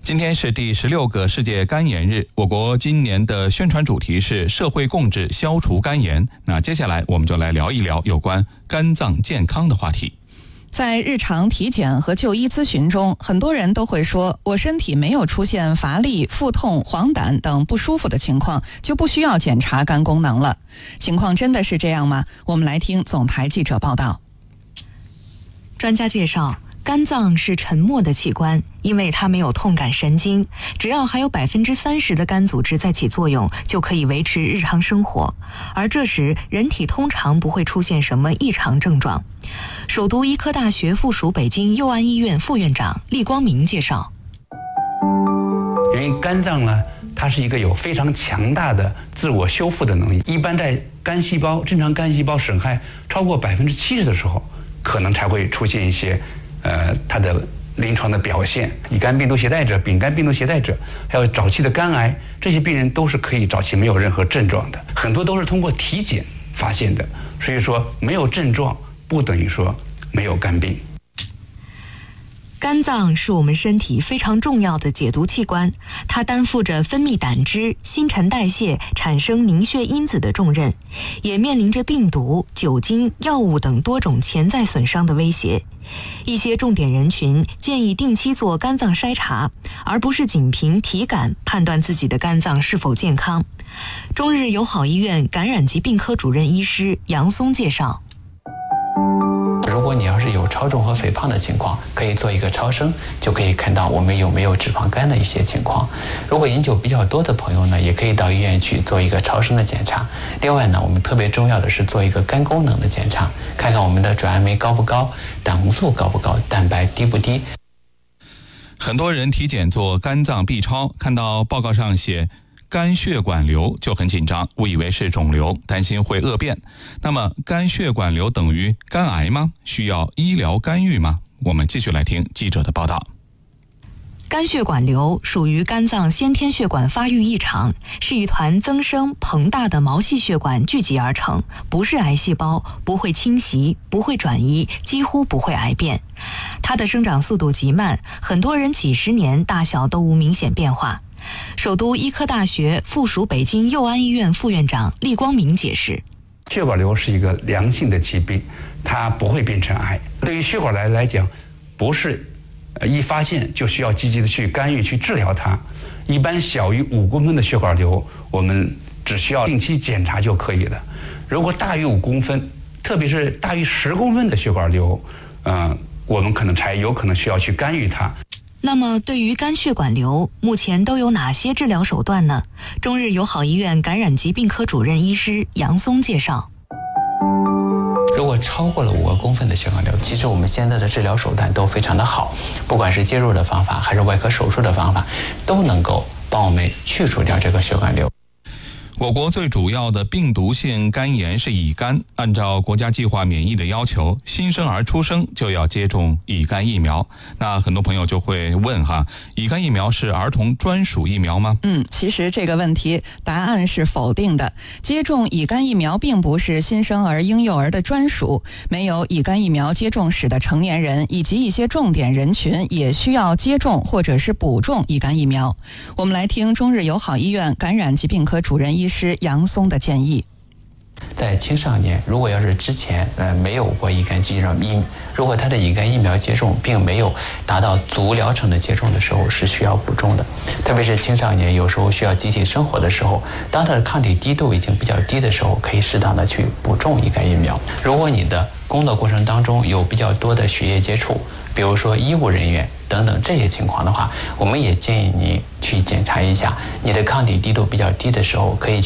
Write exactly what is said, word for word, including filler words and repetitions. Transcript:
今天是第十六个世界肝炎日，我国今年的宣传主题是社会共治消除肝炎。那接下来我们就来聊一聊有关肝脏健康的话题。 在日常体检和就医咨询中，很多人都会说，我身体没有出现乏力、腹痛、黄疸等不舒服的情况，就不需要检查肝功能了。情况真的是这样吗？我们来听总台记者报道。 专家介绍，肝脏是沉默的器官，因为它没有痛感神经，只要还有百分之三十的肝组织在起作用，就可以维持日常生活。而这时，人体通常不会出现什么异常症状。首都医科大学附属北京佑安医院副院长厉光明介绍， 因为肝脏呢，它是一个有非常强大的自我修复的能力。一般在肝细胞正常肝细胞损害超过百分之七十的时候，可能才会出现一些呃它的临床的表现。乙肝病毒携带者、丙肝病毒携带者，还有早期的肝癌，这些病人都是可以早期没有任何症状的，很多都是通过体检发现的。所以说，没有症状不等于说没有肝病。 肝脏是我们身体非常重要的解毒器官，它担负着分泌胆汁、新陈代谢、产生凝血因子的重任，也面临着病毒、酒精、药物等多种潜在损伤的威胁。一些重点人群建议定期做肝脏筛查，而不是仅凭体感判断自己的肝脏是否健康。中日友好医院感染疾病科主任医师杨松介绍， 如果你要是有超重和肥胖的情况，可以做一个超声，就可以看到我们有没有脂肪肝的一些情况。如果饮酒比较多的朋友呢，也可以到医院去做一个超声的检查。另外呢，我们特别重要的是做一个肝功能的检查，看看我们的转氨酶高不高，胆红素高不高，蛋白低不低。 很多人体检做肝脏 B 超，看到报告上写肝血管瘤就很紧张，误以为是肿瘤，担心会恶变。那么肝血管瘤等于肝癌吗？需要医疗干预吗？我们继续来听记者的报道。 肝血管瘤属于肝脏先天血管发育异常，是一团增生膨大的毛细血管聚集而成，不是癌细胞，不会侵袭，不会转移，几乎不会癌变。它的生长速度极慢，很多人几十年大小都无明显变化。首都医科大学附属北京佑安医院副院长厉光明解释， 血管瘤是一个良性的疾病，它不会变成癌。对于血管癌来讲，不是一发现就需要积极的去干预去治疗它。一般小于五公分的血管瘤，我们只需要定期检查就可以了。如果大于五公分，特别是大于十公分的血管瘤，嗯、呃，我们可能才有可能需要去干预它。 那么对于肝血管瘤，目前都有哪些治疗手段呢？中日友好医院感染疾病科主任医师杨松介绍， 如果超过了五个公分的血管瘤，其实我们现在的治疗手段都非常的好，不管是介入的方法还是外科手术的方法，都能够帮我们去除掉这个血管瘤。 我国最主要的病毒性肝炎是乙肝，按照国家计划免疫的要求，新生儿出生就要接种乙肝疫苗。那很多朋友就会问哈，乙肝疫苗是儿童专属疫苗吗？ 嗯，其实这个问题答案是否定的。接种乙肝疫苗并不是新生儿婴幼儿的专属，没有乙肝疫苗接种史的成年人以及一些重点人群也需要接种或者是补种乙肝疫苗。我们来听中日友好医院感染疾病科主任医师杨松的建议。 在青少年，如果要是之前呃没有过乙肝接种疫，如果他的乙肝疫苗接种并没有达到足疗程的接种的时候，是需要补种的。特别是青少年有时候需要集体生活的时候，当他的抗体低度已经比较低的时候，可以适当的去补种乙肝疫苗。如果你的工作过程当中有比较多的血液接触，比如说医务人员等等这些情况的话，我们也建议你去检查一下，你的抗体低度比较低的时候，可以